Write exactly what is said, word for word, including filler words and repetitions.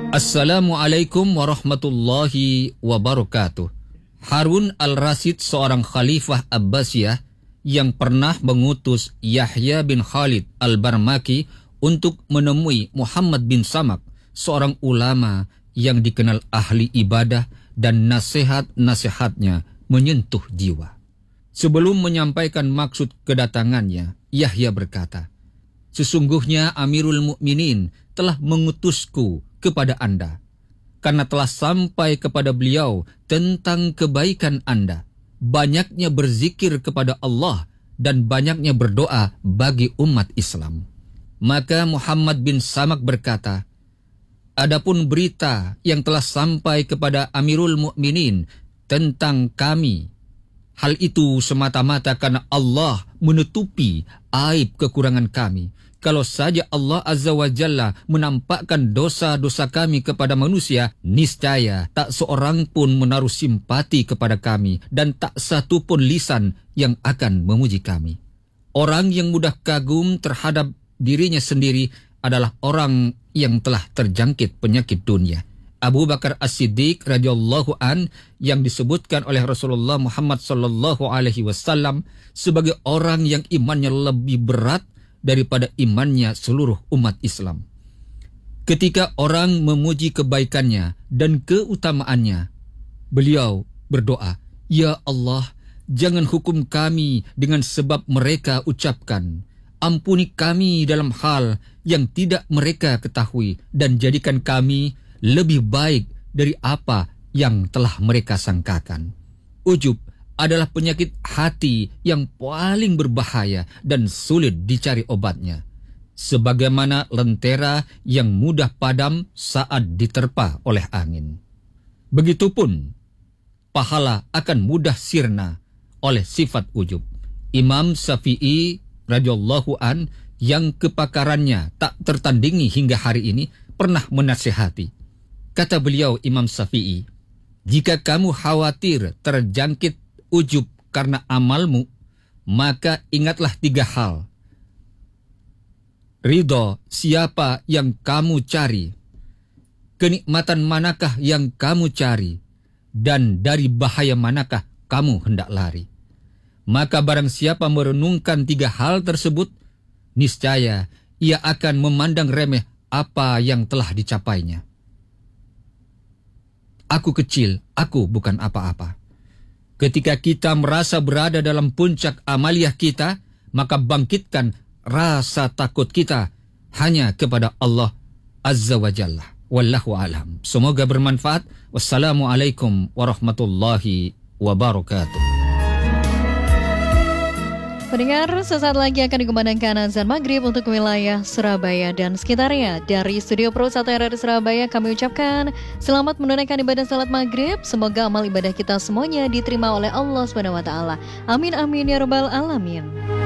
Assalamualaikum warahmatullahi wabarakatuh. Harun al-Rasyid, seorang khalifah Abbasiyah yang pernah mengutus Yahya bin Khalid al-Barmaki untuk menemui Muhammad bin Samak, seorang ulama yang dikenal ahli ibadah dan nasihat-nasihatnya menyentuh jiwa. Sebelum menyampaikan maksud kedatangannya, Yahya berkata, "Sesungguhnya Amirul Mukminin telah mengutusku kepada Anda, karena telah sampai kepada beliau tentang kebaikan Anda, banyaknya berzikir kepada Allah dan banyaknya berdoa bagi umat Islam." Maka Muhammad bin Samak berkata, "Adapun berita yang telah sampai kepada Amirul Mukminin tentang kami, hal itu semata-mata karena Allah menutupi aib kekurangan kami. Kalau saja Allah Azza wa Jalla menampakkan dosa-dosa kami kepada manusia, niscaya tak seorang pun menaruh simpati kepada kami dan tak satu pun lisan yang akan memuji kami. Orang yang mudah kagum terhadap dirinya sendiri adalah orang yang telah terjangkit penyakit dunia." Abu Bakar As-Siddiq radhiyallahu an yang disebutkan oleh Rasulullah Muhammad sallallahu alaihi wasallam sebagai orang yang imannya lebih berat daripada imannya seluruh umat Islam. Ketika orang memuji kebaikannya dan keutamaannya, beliau berdoa, "Ya Allah, jangan hukum kami dengan sebab mereka ucapkan. Ampuni kami dalam hal yang tidak mereka ketahui dan jadikan kami lebih baik dari apa yang telah mereka sangkakan." Ujub adalah penyakit hati yang paling berbahaya dan sulit dicari obatnya. Sebagaimana lentera yang mudah padam saat diterpa oleh angin, begitupun pahala akan mudah sirna oleh sifat ujub. Imam Syafi'i radhiyallahu an yang kepakarannya tak tertandingi hingga hari ini pernah menasihati. Kata beliau, Imam Syafi'i, "Jika kamu khawatir terjangkit ujub karena amalmu, maka ingatlah tiga hal. Ridho siapa yang kamu cari, kenikmatan manakah yang kamu cari, dan dari bahaya manakah kamu hendak lari. Maka barang siapa merenungkan tiga hal tersebut, niscaya ia akan memandang remeh apa yang telah dicapainya. Aku kecil, aku bukan apa-apa." Ketika kita merasa berada dalam puncak amaliyah kita, maka bangkitkan rasa takut kita hanya kepada Allah Azza wa Jalla. Wallahu alam. Semoga bermanfaat. Wassalamualaikum warahmatullahi wabarakatuh. Pendengar, sesaat lagi akan dikumandangkan azan maghrib untuk wilayah Surabaya dan sekitarnya. Dari Studio Pro satu R R Surabaya kami ucapkan selamat menunaikan ibadah salat maghrib. Semoga amal ibadah kita semuanya diterima oleh Allah subhanahu wa taala. Amin amin ya rabbal alamin.